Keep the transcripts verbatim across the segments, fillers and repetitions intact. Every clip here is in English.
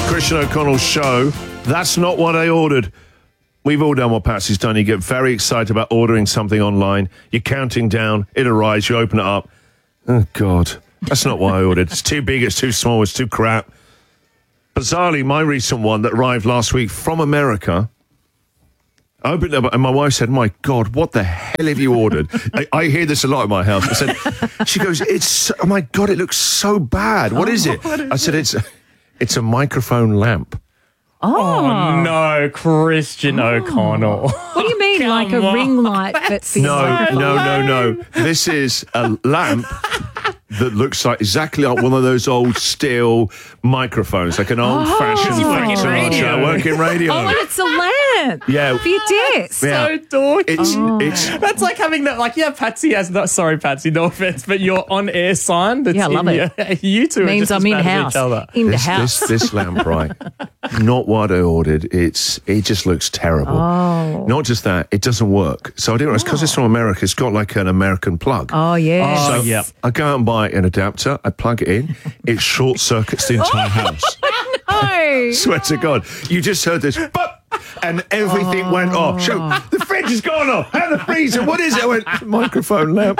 Christian O'Connell's show. That's not what I ordered. We've all done what Patsy's done. You get very excited about ordering something online. You're counting down. It arrives. You open it up. Oh, God. That's not what I ordered. It's too big. It's too small. It's too crap. Bizarrely, my recent one that arrived last week from America, I opened it up and my wife said, my God, what the hell have you ordered? I, I hear this a lot in my house. I said, she goes, it's, so, oh my God, it looks so bad. What is it? What is I said, it's, it's a microphone lamp. Oh, Oh, no, Christian O'Connell. what do you mean, like a Come ring on. light? But for No, your- no, no, no. This is a lamp that looks like exactly like one of those old steel microphones, like an old-fashioned Oh. Frank Working Sinatra radio. working radio. Oh, and it's a lamp. Yeah. For your desk. Yeah. So dorky. It's Oh. it's That's like having that, like, yeah, Patsy has, no, sorry, Patsy, no offense, but your on-air sign that's Yeah, I love in it. Your, you two Means are just I'm as in bad as house. each other. In the this, house. this this lamp, right? Not what I ordered. It's it just looks terrible. Oh. Not just that, it doesn't work. So I didn't know it's because it's from America. It's got like an American plug. Oh, yes. Oh, So yeah. I go out and buy an adapter. I plug it in. It short circuits the entire house. Oh. Swear to God, you just heard this, but and everything went off. Show the fridge has gone off, and the freezer. What is it? I went microphone lamp.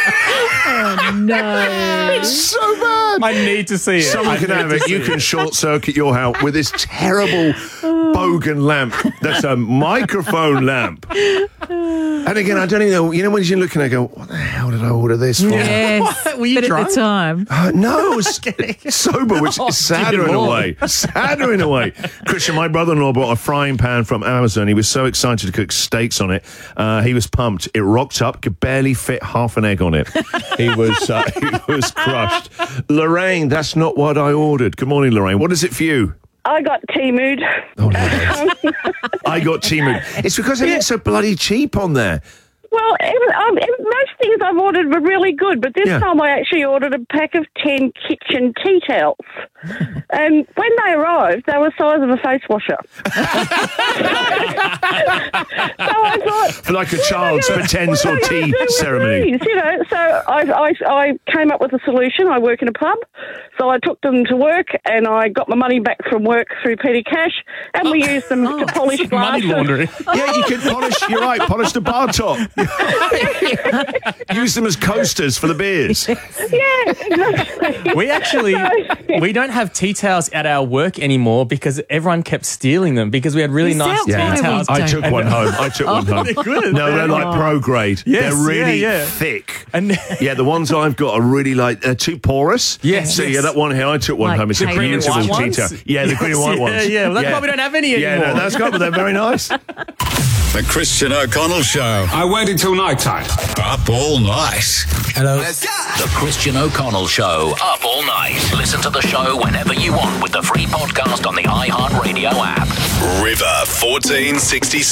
No. It's so bad. I need to see it. Someone I can need have to it. see You can short circuit your house with this terrible bogan lamp. That's a microphone lamp. And again, I don't even know. You know when you're looking, I go, "What the hell did I order this for?" Yes. What? Were you but drunk? at the time. Uh, no, it's sober, which Oh, is sadder give in it a more. way. Sadder in a way. Christian, my brother-in-law bought a frying pan from Amazon. He was so excited to cook steaks on it. Uh, he was pumped. It rocked up, could barely fit half an egg on it. He was uh, he was crushed. Lorraine, that's not what I ordered. Good morning, Lorraine. What is it for you? I got T-Mood. Oh, no. I got Timu. It's because it's so bloody cheap on there. Well, even, um, even most things I've ordered were really good, but this Yeah. time I actually ordered a pack of ten kitchen tea towels. And when they arrived, they were the size of a face washer. So I thought... For like a child's what am I pretend gonna or tea do with ceremony. these, you know, so I, I, I came up with a solution. I work in a pub, so I took them to work and I got my money back from work through petty cash, and we used them to polish Money glasses. laundering. Yeah, you can polish, you're right, polish the bar top. Use them as coasters for the beers. Yeah, exactly. We actually, So- we don't have tea towels at our work anymore because everyone kept stealing them because we had really Is that nice tea why we towels. don't? I took one home. I took one home. They're good. No, they're like pro grade. Yes, they're really yeah, yeah. thick. And- yeah, the ones I've got are really like they're too porous. Yes, So yes. yeah, that one here I took one Like home. It's a green and beautiful white tea ones? towel. Yeah, the green and white Yes, ones. yeah, yeah. Well, that's why we don't have any Yeah, no, anymore. that's good, but they're very nice. The Christian O'Connell Show. I waited till night time. Up all night. Hello. The Christian O'Connell Show, up all night. Listen to the show whenever you want with the free podcast on the iHeartRadio app. River fourteen sixty-seven.